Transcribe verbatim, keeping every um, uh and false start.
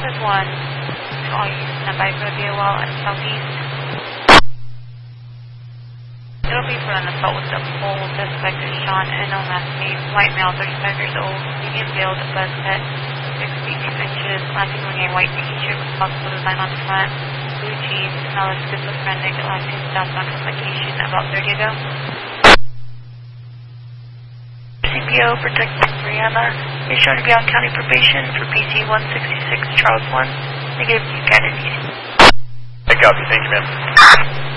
Office one, to all units stand by for the wall and southeast. It'll be for an assault with the pole. Suspect is Sean N. O'Maskey, white male, thirty-five years old, medium build, buzz cut, six feet two inches, lacking wearing a white t-shirt with possible design on the front, blue jeans, smell of schizophrenic, last seen southbound from vacation about thirty ago. C P O protecting Brianna is shown to be on county probation for P C one sixty-six Charles one. Negative identity. I copy. Thank you, ma'am.